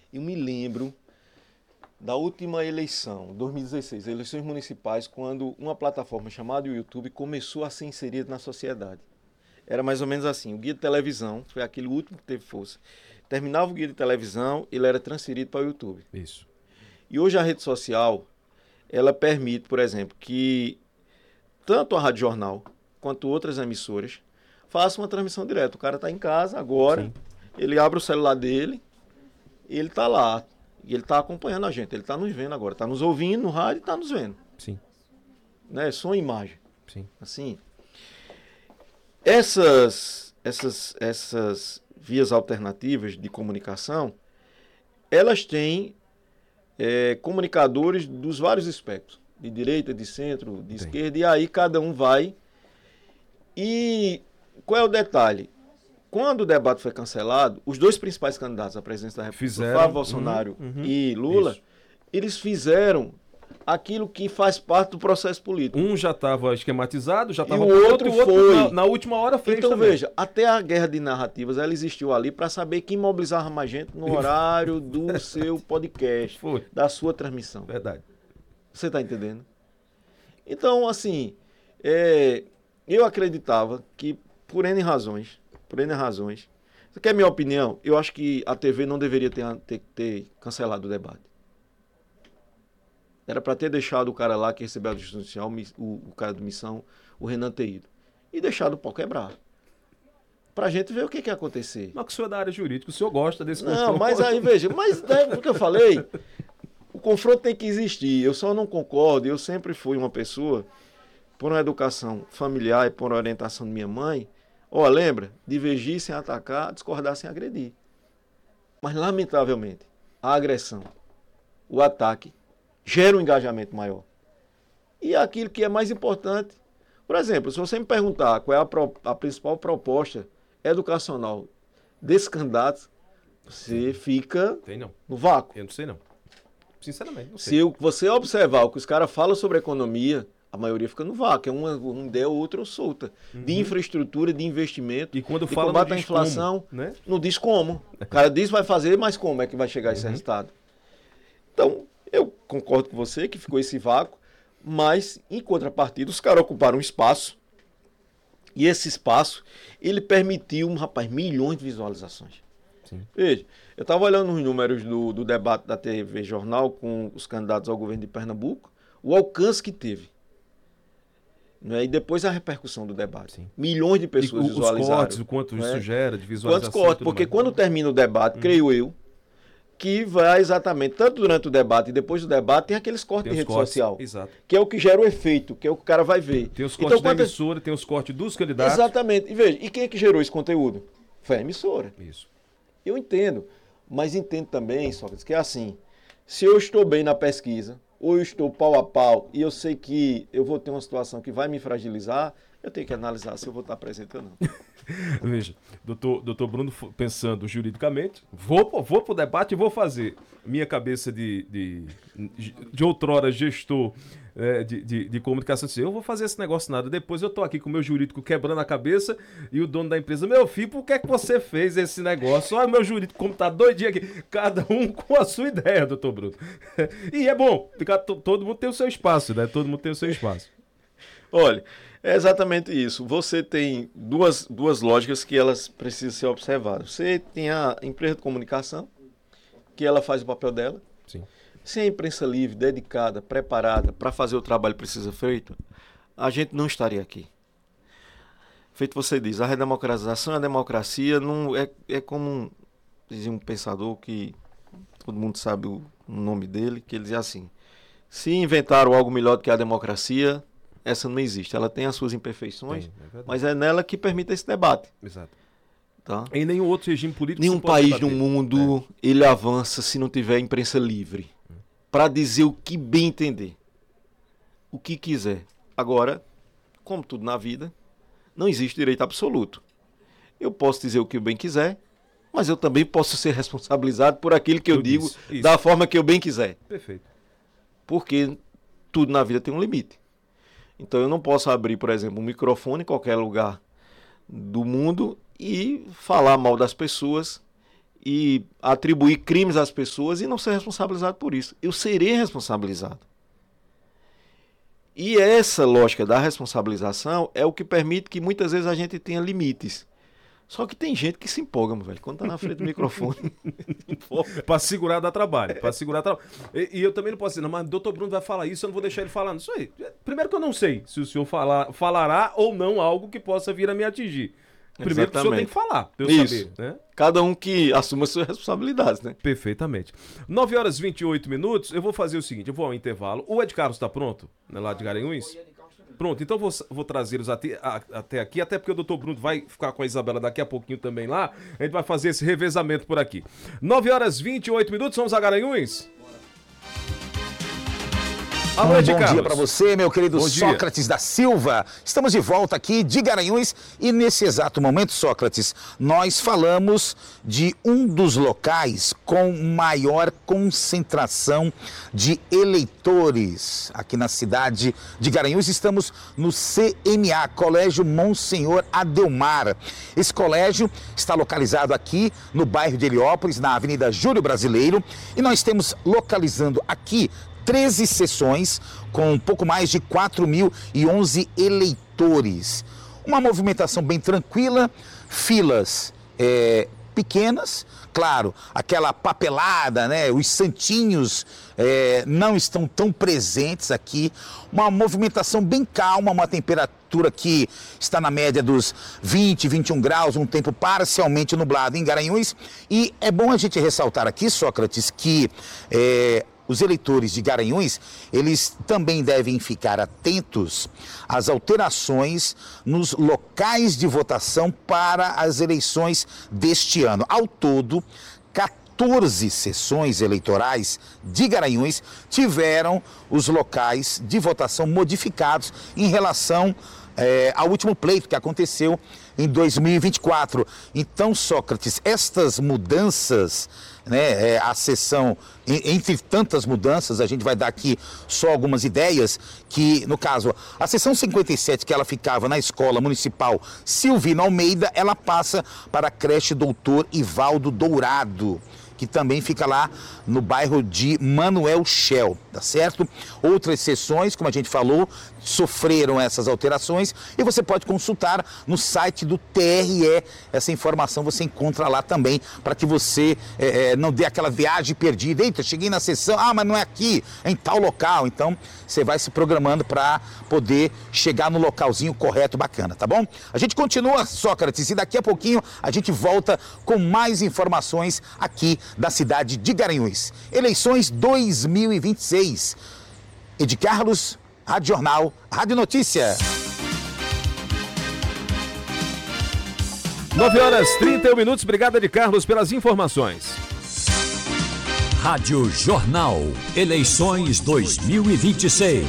Eu me lembro da última eleição, 2016, eleições municipais, quando uma plataforma chamada YouTube começou a ser inserida na sociedade. Era mais ou menos assim, o guia de televisão, foi aquele último que teve força. Terminava o guia de televisão, ele era transferido para o YouTube. Isso. E hoje a rede social, ela permite, por exemplo, que tanto a Rádio Jornal quanto outras emissoras façam uma transmissão direta. O cara está em casa agora, Sim. ele abre o celular dele, ele está lá, e ele está acompanhando a gente, ele está nos vendo agora, está nos ouvindo no rádio e está nos vendo. Sim. Né? Som e imagem. Sim. Assim, essas vias alternativas de comunicação, elas têm comunicadores dos vários espectros, de direita, de centro, de esquerda, e aí cada um vai. E qual é o detalhe? Quando o debate foi cancelado, os dois principais candidatos à presidência da República, Flávio Bolsonaro e Lula, eles fizeram aquilo que faz parte do processo político. Um já estava esquematizado, já estava o outro foi. Na última hora fez então, também. veja, até a guerra de narrativas, ela existiu ali para saber quem mobilizava mais gente no horário do seu podcast, da sua transmissão. Verdade. Você está entendendo? Então, assim, eu acreditava que, por N razões, você quer minha opinião? Eu acho que a TV não deveria ter cancelado o debate. Era para ter deixado o cara lá que recebeu a justiça judicial, o cara de missão, o Renan ter ido. E deixado o pau quebrar. Pra gente ver o que ia acontecer. Mas que o senhor é da área jurídica, o senhor gosta desse confronto. Não, mas aí, veja, o que eu falei, o confronto tem que existir. Eu só não concordo, eu sempre fui uma pessoa, por uma educação familiar e por uma orientação de minha mãe, lembra? Divergir sem atacar, discordar sem agredir. Mas, lamentavelmente, a agressão, o ataque, gera um engajamento maior. E aquilo que é mais importante, por exemplo, se você me perguntar qual é a principal proposta educacional desses candidatos, você fica no vácuo. Eu não sei não. Sinceramente, não sei. Se você observar o que os caras falam sobre economia, a maioria fica no vácuo. É uma ideia ou outra solta. De infraestrutura, de investimento, e quando de fala, combate à inflação. Como, né? Não diz como. O cara diz vai fazer, mas como é que vai chegar esse resultado? Então, eu concordo com você que ficou esse vácuo, mas, em contrapartida, os caras ocuparam um espaço, e esse espaço, ele permitiu, milhões de visualizações. Sim. Veja, eu estava olhando os números do debate da TV Jornal com os candidatos ao governo de Pernambuco, o alcance que teve. Né? E depois a repercussão do debate. Sim. Milhões de pessoas visualizaram. Os cortes, o quanto isso gera de visualização. Quantos cortes? Porque quando termina o debate, creio eu, que vai exatamente, tanto durante o debate e depois do debate, tem aqueles cortes de rede social. Exato. Que é o que gera o efeito, que é o que o cara vai ver. Tem os cortes da emissora, tem os cortes dos candidatos. Exatamente. E veja, e quem é que gerou esse conteúdo? Foi a emissora. Isso. Eu entendo. Mas entendo também, Sócrates, que é assim, se eu estou bem na pesquisa, ou eu estou pau a pau, e eu sei que eu vou ter uma situação que vai me fragilizar, eu tenho que analisar se eu vou estar presente ou não. Veja, doutor Bruno, pensando juridicamente, vou pro debate e vou fazer. Minha cabeça de outrora gestor de comunicação, assim, eu vou fazer esse negócio nada. Depois eu tô aqui com o meu jurídico quebrando a cabeça e o dono da empresa, meu filho, por que é que você fez esse negócio? Olha o meu jurídico como tá doidinho aqui. Cada um com a sua ideia, doutor Bruno. E é bom, todo mundo tem o seu espaço, né? Todo mundo tem o seu espaço. Olha, é exatamente isso. Você tem duas lógicas que elas precisam ser observadas. Você tem a empresa de comunicação, que ela faz o papel dela. Sim. Se a imprensa livre, dedicada, preparada para fazer o trabalho que precisa feito, a gente não estaria aqui. Feito você diz, a redemocratização, a democracia não é como dizia um pensador que todo mundo sabe o nome dele, que ele dizia assim, se inventaram algo melhor do que a democracia, essa não existe. Ela tem as suas imperfeições, mas é nela que permite esse debate. Exato. Tá? Em nenhum outro regime político. Nenhum país no mundo ele avança se não tiver imprensa livre. Para dizer o que bem entender. O que quiser. Agora, como tudo na vida, não existe direito absoluto. Eu posso dizer o que eu bem quiser, mas eu também posso ser responsabilizado por aquilo que eu digo da forma que eu bem quiser. Perfeito. Porque tudo na vida tem um limite. Então eu não posso abrir, por exemplo, um microfone em qualquer lugar do mundo e falar mal das pessoas e atribuir crimes às pessoas e não ser responsabilizado por isso. Eu serei responsabilizado. E essa lógica da responsabilização é o que permite que muitas vezes a gente tenha limites. Só que tem gente que se empolga, meu velho, quando tá na frente do microfone. Para segurar dá trabalho, E eu também não posso dizer, não, mas o doutor Bruno vai falar isso, eu não vou deixar ele falando. Isso aí, primeiro que eu não sei se o senhor falará ou não algo que possa vir a me atingir. Primeiro que o senhor tem que falar, pra eu saber, né? Cada um que assuma as suas responsabilidades, né? Perfeitamente. 9h28, eu vou fazer o seguinte, eu vou ao intervalo. O Ed Carlos tá pronto, né, lá de Garanhuns? Pronto, então vou trazê-los até aqui, até porque o doutor Bruno vai ficar com a Isabela daqui a pouquinho também lá. A gente vai fazer esse revezamento por aqui. 9h28, vamos a Garanhuns? Alô, bom dia para você, meu querido Sócrates da Silva. Estamos de volta aqui de Garanhuns e nesse exato momento, Sócrates, nós falamos de um dos locais com maior concentração de eleitores aqui na cidade de Garanhuns. Estamos no CMA, Colégio Monsenhor Adelmar. Esse colégio está localizado aqui no bairro de Heliópolis, na Avenida Júlio Brasileiro, e nós temos localizando aqui 13 sessões com um pouco mais de 4.011 eleitores. Uma movimentação bem tranquila, filas pequenas, claro, aquela papelada, né? Os santinhos não estão tão presentes aqui. Uma movimentação bem calma, uma temperatura que está na média dos 20, 21 graus, um tempo parcialmente nublado em Garanhuns. E é bom a gente ressaltar aqui, Sócrates, que os eleitores de Garanhuns, eles também devem ficar atentos às alterações nos locais de votação para as eleições deste ano. Ao todo, 14 sessões eleitorais de Garanhuns tiveram os locais de votação modificados em relação ao último pleito que aconteceu em 2024. Então, Sócrates, estas mudanças, né, a sessão, entre tantas mudanças, a gente vai dar aqui só algumas ideias, que, no caso, a sessão 57, que ela ficava na Escola Municipal Silvino Almeida, ela passa para a creche Doutor Ivaldo Dourado, que também fica lá no bairro de Manuel Schell, tá certo? Outras sessões, como a gente falou, sofreram essas alterações e você pode consultar no site do TRE. Essa informação você encontra lá também, para que você não dê aquela viagem perdida. Eita, cheguei na sessão, mas não é aqui, é em tal local. Então, você vai se programando para poder chegar no localzinho correto, bacana, tá bom? A gente continua, Sócrates, e daqui a pouquinho a gente volta com mais informações aqui da cidade de Garanhuns. Eleições 2026. Ed Carlos, Rádio Jornal, Rádio Notícia. 9h31, obrigado, Ed Carlos, pelas informações. Rádio Jornal, eleições 2026.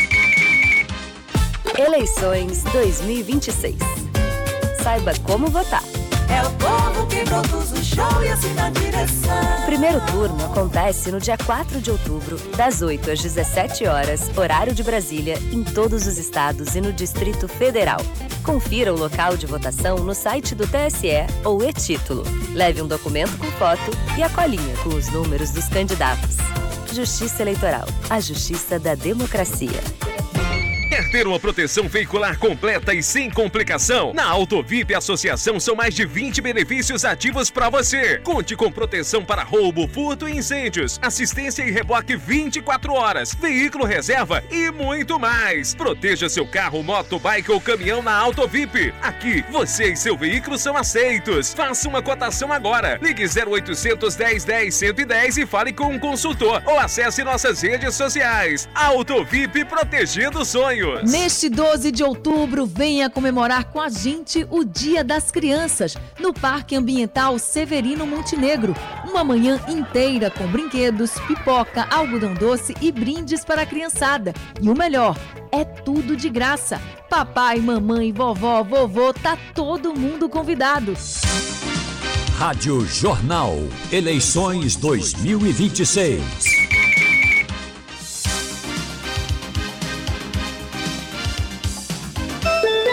Eleições 2026. Saiba como votar. É o povo que produz o show e assim na direção. O primeiro turno acontece no dia 4 de outubro, das 8 às 17 horas, horário de Brasília, em todos os estados e no Distrito Federal. Confira o local de votação no site do TSE ou e-título. Leve um documento com foto e a colinha com os números dos candidatos. Justiça Eleitoral, a justiça da democracia. Quer ter uma proteção veicular completa e sem complicação? Na Autovip Associação são mais de 20 benefícios ativos para você. Conte com proteção para roubo, furto e incêndios, assistência e reboque 24 horas, veículo reserva e muito mais. Proteja seu carro, moto, bike ou caminhão na Autovip. Aqui, você e seu veículo são aceitos. Faça uma cotação agora. Ligue 0800 1010 110 e fale com um consultor ou acesse nossas redes sociais. Autovip, protegendo sonhos. Neste 12 de outubro, venha comemorar com a gente o Dia das Crianças, no Parque Ambiental Severino Montenegro. Uma manhã inteira com brinquedos, pipoca, algodão doce e brindes para a criançada. E o melhor, é tudo de graça. Papai, mamãe, vovó, vovô, tá todo mundo convidado. Rádio Jornal, eleições 2026.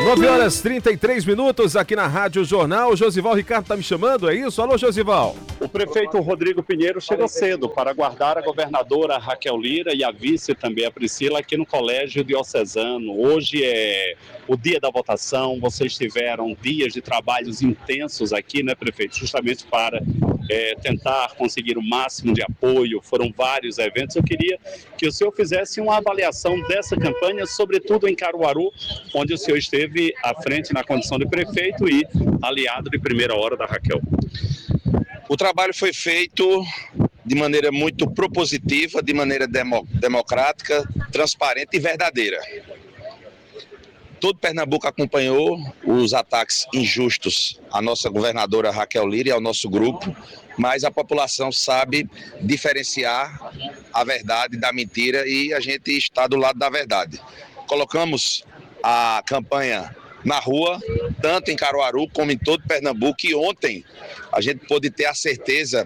9h33 aqui na Rádio Jornal. O Josival Ricardo tá me chamando, é isso? Alô, Josival. prefeito Rodrigo Pinheiro chegou cedo para aguardar a governadora Raquel Lira e a vice também, a Priscila, aqui no Colégio Diocesano. Hoje é o dia da votação, vocês tiveram dias de trabalhos intensos aqui, né, prefeito? Justamente para tentar conseguir o máximo de apoio, foram vários eventos. Eu queria que o senhor fizesse uma avaliação dessa campanha, sobretudo em Caruaru, onde o senhor esteve à frente na condição de prefeito e aliado de primeira hora da Raquel. O trabalho foi feito de maneira muito propositiva, de maneira democrática, transparente e verdadeira. Todo Pernambuco acompanhou os ataques injustos à nossa governadora Raquel Lira e ao nosso grupo, mas a população sabe diferenciar a verdade da mentira e a gente está do lado da verdade. Colocamos a campanha na rua, tanto em Caruaru como em todo Pernambuco, e ontem a gente pôde ter a certeza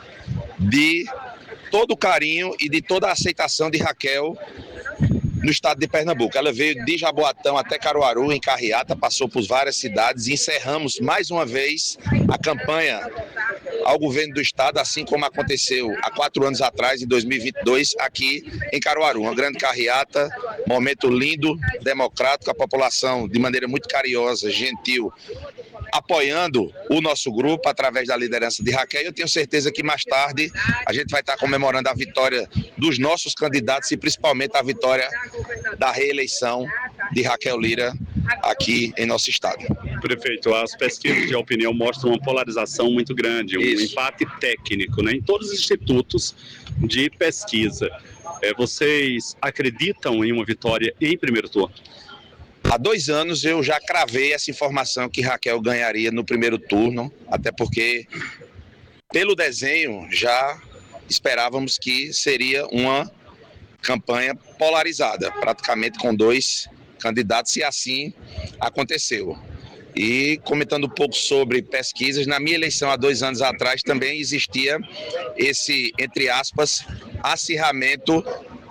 de todo o carinho e de toda a aceitação de Raquel no estado de Pernambuco. Ela veio de Jaboatão até Caruaru, em carreata, passou por várias cidades e encerramos mais uma vez a campanha ao governo do estado, assim como aconteceu há 4 anos atrás, em 2022, aqui em Caruaru. Uma grande carreata, momento lindo, democrático, a população de maneira muito carinhosa, gentil, apoiando o nosso grupo através da liderança de Raquel. Eu tenho certeza que mais tarde a gente vai estar comemorando a vitória dos nossos candidatos e principalmente a vitória da reeleição de Raquel Lira aqui em nosso estado. Prefeito, as pesquisas de opinião mostram uma polarização muito grande, um empate técnico, né, em todos os institutos de pesquisa. Vocês acreditam em uma vitória em primeiro turno? Há 2 anos eu já cravei essa informação que Raquel ganharia no primeiro turno, até porque, pelo desenho, já esperávamos que seria uma campanha polarizada, praticamente com 2 candidatos, e assim aconteceu. E comentando um pouco sobre pesquisas, na minha eleição há 2 anos atrás também existia esse, entre aspas, acirramento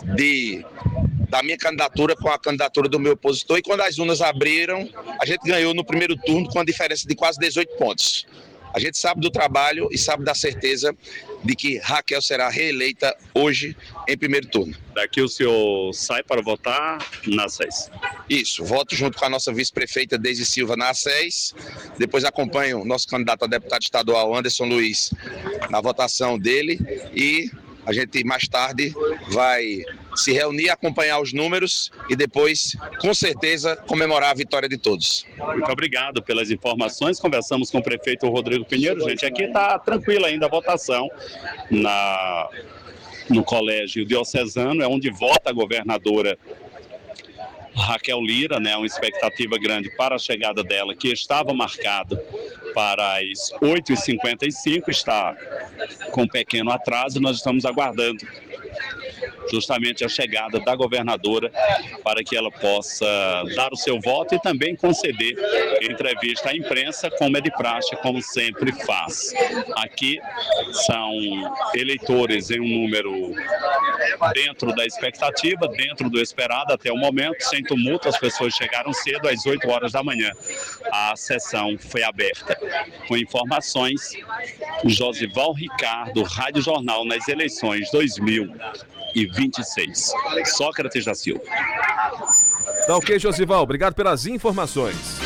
da minha candidatura com a candidatura do meu opositor, e quando as urnas abriram, a gente ganhou no primeiro turno com uma diferença de quase 18 pontos. A gente sabe do trabalho e sabe da certeza de que Raquel será reeleita hoje em primeiro turno. Daqui o senhor sai para votar na A6? Isso, voto junto com a nossa vice-prefeita Deise Silva na A6, depois acompanho o nosso candidato a deputado estadual Anderson Luiz na votação dele, e a gente mais tarde vai se reunir, acompanhar os números e depois, com certeza, comemorar a vitória de todos. Muito obrigado pelas informações. Conversamos com o prefeito Rodrigo Pinheiro. Gente, aqui está tranquila ainda a votação no Colégio Diocesano, é onde vota a governadora Raquel Lira, né? Uma expectativa grande para a chegada dela, que estava marcada para as 8h55, está com um pequeno atraso. Nós estamos aguardando justamente a chegada da governadora para que ela possa dar o seu voto e também conceder entrevista à imprensa, como é de praxe, como sempre faz. Aqui são eleitores em um número dentro da expectativa, dentro do esperado até o momento, sem tumulto. As pessoas chegaram cedo, às 8 horas da manhã. A sessão foi aberta. Com informações, Josival Ricardo, Rádio Jornal, nas eleições 2026. Sócrates da Silva. Tá ok, Josival. Obrigado pelas informações.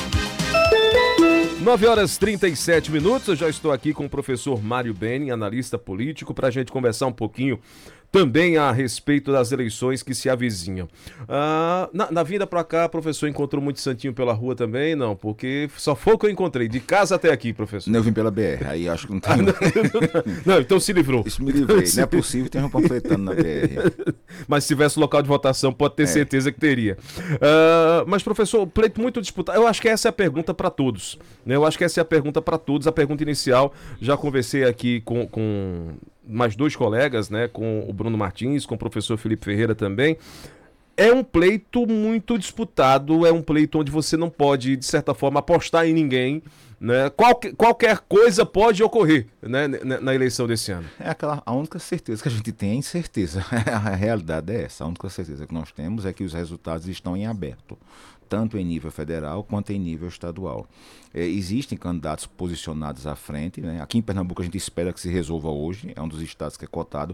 9h37. Eu já estou aqui com o professor Mário Beni, analista político, para a gente conversar um pouquinho também a respeito das eleições que se avizinham. Na vinda para cá, professor, encontrou muito santinho pela rua também? Não, porque só foi o que eu encontrei, de casa até aqui, professor. Não, eu vim pela BR, aí acho que não tem. Não, então se livrou. Isso me livrei, não é possível ter um panfletando na BR. Mas se tivesse local de votação, pode ter certeza que teria. Mas, professor, o pleito muito disputado, eu acho que essa é a pergunta para todos, né? Eu acho que essa é a pergunta para todos, a pergunta inicial. Já conversei aqui com mais 2 colegas, né, com o Bruno Martins, com o professor Felipe Ferreira também. É um pleito muito disputado, é um pleito onde você não pode, de certa forma, apostar em ninguém, né? Qualquer coisa pode ocorrer, né, na eleição desse ano. A única certeza que a gente tem é incerteza. A realidade é essa. A única certeza que nós temos é que os resultados estão em aberto, tanto em nível federal quanto em nível estadual. Existem candidatos posicionados à frente, né? Aqui em Pernambuco a gente espera que se resolva hoje, é um dos estados que é cotado.